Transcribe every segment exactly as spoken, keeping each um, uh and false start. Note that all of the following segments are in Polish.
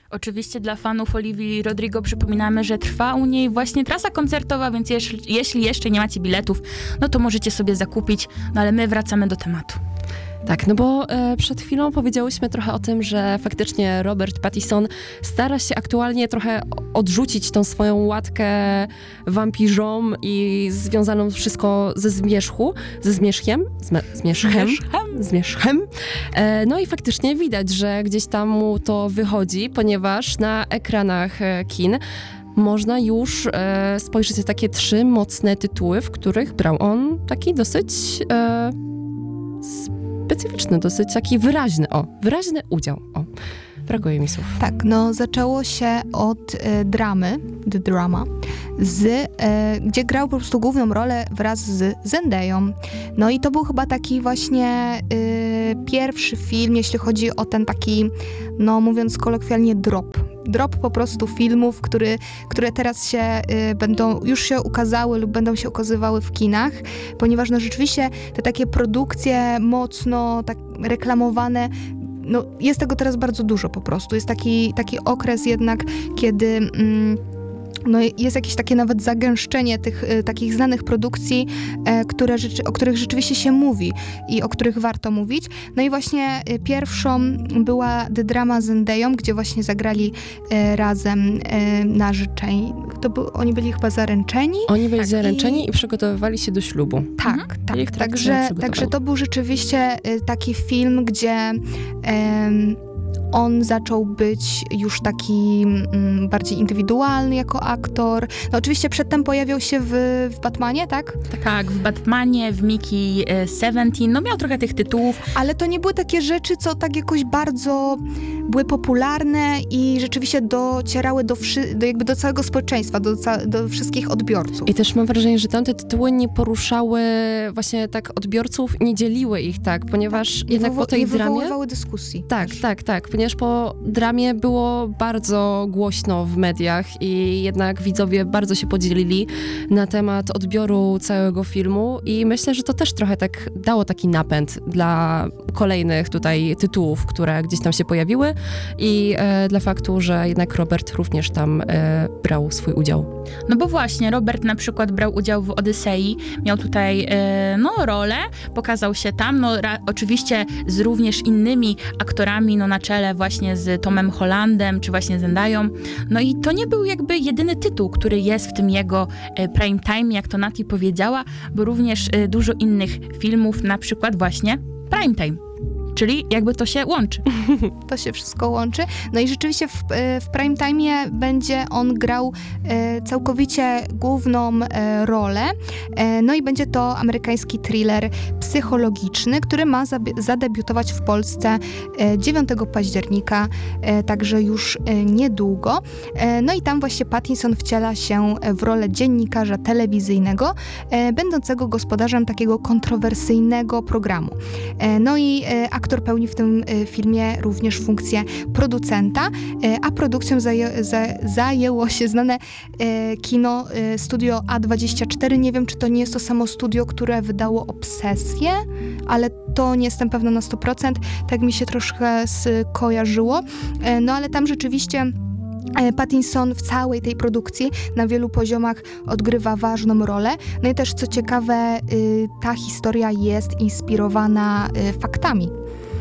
Oczywiście dla fanów Olivii Rodrigo przypominamy, że trwa u niej właśnie trasa koncertowa, więc jeśli, jeśli jeszcze nie macie biletów, no to możecie sobie zakupić, no ale my wracamy do tematu. Tak, no bo e, przed chwilą powiedziałyśmy trochę o tym, że faktycznie Robert Pattinson stara się aktualnie trochę odrzucić tą swoją łatkę wampirzą i związaną wszystko ze zmierzchu, ze zmierzchem, zme, zmierzchem, zmierzchem. E, no i faktycznie widać, że gdzieś tam mu to wychodzi, ponieważ na ekranach e, kin można już e, spojrzeć na takie trzy mocne tytuły, w których brał on taki dosyć e, specyficzny, dosyć taki wyraźny, o, wyraźny udział, o. Brakuje mi słów. Tak, no zaczęło się od e, dramy, The Drama, z, e, gdzie grał po prostu główną rolę wraz z Zendayą. No i to był chyba taki właśnie e, pierwszy film, jeśli chodzi o ten taki, no mówiąc kolokwialnie, drop. Drop po prostu filmów, który, które teraz się y, będą, już się ukazały lub będą się ukazywały w kinach, ponieważ no rzeczywiście te takie produkcje mocno tak reklamowane, no jest tego teraz bardzo dużo po prostu. Jest taki, taki okres jednak, kiedy mm, no jest jakieś takie nawet zagęszczenie tych y, takich znanych produkcji, y, które rzeczy, o których rzeczywiście się mówi i o których warto mówić. No i właśnie y, pierwszą była The Drama z Zendayą, gdzie właśnie zagrali y, razem y, na życzeń. To był, oni byli chyba zaręczeni. Oni byli tak, zaręczeni i... i przygotowywali się do ślubu. Tak, Mhm. tak. Także, także to był rzeczywiście y, taki film, gdzie y, on zaczął być już taki mm, bardziej indywidualny jako aktor. No oczywiście przedtem pojawiał się w, w Batmanie, tak? Tak, w Batmanie, w Mickey siedemnaście, no miał trochę tych tytułów. Ale to nie były takie rzeczy, co tak jakoś bardzo były popularne i rzeczywiście docierały do, wszy- do, jakby do całego społeczeństwa, do, ca- do wszystkich odbiorców. I też mam wrażenie, że tamte tytuły nie poruszały właśnie tak odbiorców, nie dzieliły ich tak, ponieważ tak, jednak wywo- po tej nie dramie... wywoływały dyskusji. Tak, też. tak, tak, ponieważ po dramie było bardzo głośno w mediach i jednak widzowie bardzo się podzielili na temat odbioru całego filmu i myślę, że to też trochę tak dało taki napęd dla kolejnych tutaj tytułów, które gdzieś tam się pojawiły i e, dla faktu, że jednak Robert również tam e, brał swój udział. No bo właśnie, Robert na przykład brał udział w Odysei, miał tutaj e, no rolę, pokazał się tam, no ra, oczywiście z również innymi aktorami, no na czele właśnie z Tomem Hollandem, czy właśnie Zendayą, no i to nie był jakby jedyny tytuł, który jest w tym jego e, prime time, jak to Nati powiedziała, bo również e, dużo innych filmów, na przykład właśnie prime time. Czyli jakby to się łączy. To się wszystko łączy. No i rzeczywiście w, w prime time'ie będzie on grał e, całkowicie główną e, rolę. E, no i będzie to amerykański thriller psychologiczny, który ma zabi- zadebiutować w Polsce e, dziewiątego października, e, także już e, niedługo. E, no i tam właśnie Pattinson wciela się w rolę dziennikarza telewizyjnego, e, będącego gospodarzem takiego kontrowersyjnego programu. E, no i e, aktor pełni w tym y, filmie również funkcję producenta, y, a produkcją zaję, za, zajęło się znane y, kino y, Studio A dwadzieścia cztery. Nie wiem, czy to nie jest to samo studio, które wydało Obsesję, ale to nie jestem pewna na sto procent. Tak mi się troszkę skojarzyło. Y, no ale tam rzeczywiście Pattinson w całej tej produkcji na wielu poziomach odgrywa ważną rolę. No i też co ciekawe, y, ta historia jest inspirowana y, faktami.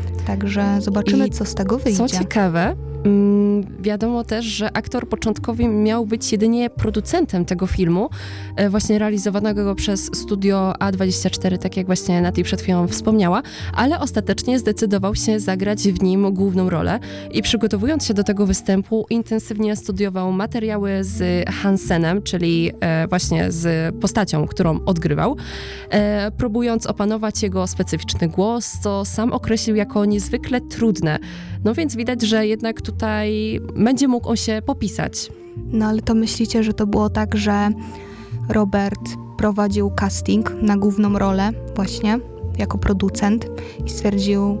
Także zobaczymy, I co z tego wyjdzie. Co ciekawe, mm, wiadomo też, że aktor początkowy miał być jedynie producentem tego filmu, e, właśnie realizowanego przez Studio A dwadzieścia cztery, tak jak właśnie Nati przed chwilą wspomniała, ale ostatecznie zdecydował się zagrać w nim główną rolę i przygotowując się do tego występu, intensywnie studiował materiały z Hansenem, czyli e, właśnie z postacią, którą odgrywał, e, próbując opanować jego specyficzny głos, co sam określił jako niezwykle trudne. No więc widać, że jednak tutaj będzie mógł on się popisać. No ale to myślicie, że to było tak, że Robert prowadził casting na główną rolę właśnie jako producent i stwierdził,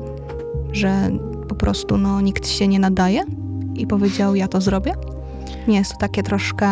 że po prostu no, nikt się nie nadaje i powiedział, ja to zrobię? Nie jest to takie troszkę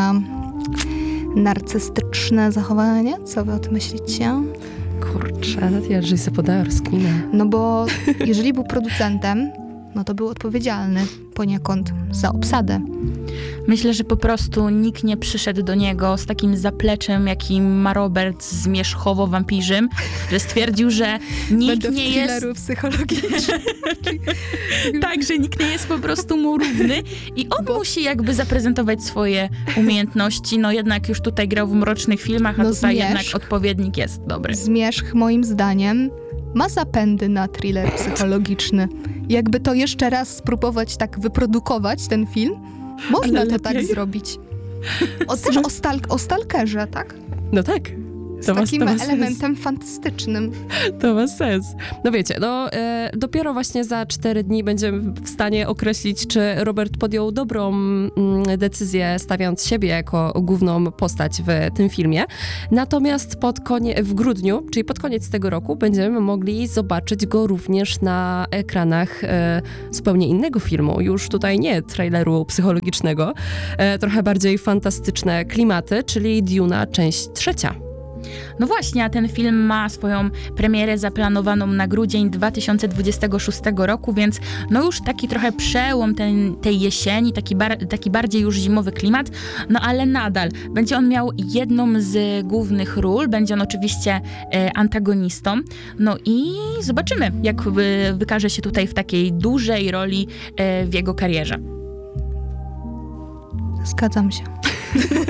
narcystyczne zachowanie? Co wy o tym myślicie? Kurczę, ja żyję sobie podała rozkminę. No bo jeżeli był producentem, no to był odpowiedzialny poniekąd za obsadę. Myślę, że po prostu nikt nie przyszedł do niego z takim zapleczem, jakim ma Robert z Zmierzchowo-Wampirzym, że stwierdził, że nikt Będę nie w jest... thrilleru psychologicznym. Tak, że nikt nie jest po prostu mu równy i on Bo- musi jakby zaprezentować swoje umiejętności. No jednak już tutaj grał w mrocznych filmach, a No tutaj Zmierzch. jednak odpowiednik jest dobry. Zmierzch, moim zdaniem, ma zapędy na thriller psychologiczny. Jakby to jeszcze raz spróbować tak wyprodukować, ten film, można Ale to tak lepiej. zrobić. O, też o, stal- o stalkerze, tak? No tak. Z To ma- takim to ma sens. elementem fantastycznym. To ma sens. No wiecie, no e, dopiero właśnie za cztery dni będziemy w stanie określić, czy Robert podjął dobrą mm, decyzję, stawiając siebie jako główną postać w tym filmie. Natomiast pod konie- w grudniu, czyli pod koniec tego roku, będziemy mogli zobaczyć go również na ekranach e, zupełnie innego filmu. Już tutaj nie traileru psychologicznego, e, trochę bardziej fantastyczne klimaty, czyli Duna, część trzecia. No właśnie, a ten film ma swoją premierę zaplanowaną na grudzień dwa tysiące dwudziestego szóstego roku, więc no już taki trochę przełom ten, tej jesieni, taki, bar, taki bardziej już zimowy klimat, no ale nadal będzie on miał jedną z głównych ról, będzie on oczywiście e, antagonistą, no i zobaczymy, jak wy, wykaże się tutaj w takiej dużej roli e, w jego karierze. Zgadzam się.